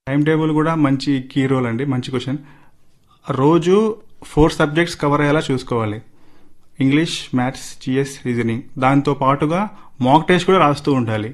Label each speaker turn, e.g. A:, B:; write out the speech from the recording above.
A: Time table కూడా మంచి key role అండి. మంచి క్వశ్చన్. రోజు 4 సబ్జెక్ట్స్ కవర్ అయ్యేలా చూసుకోవాలి. English, maths, GS, reasoning. దాంతో పాటుగా మాక్ టెస్ట్ కూడా రాస్తూ ఉండాలి.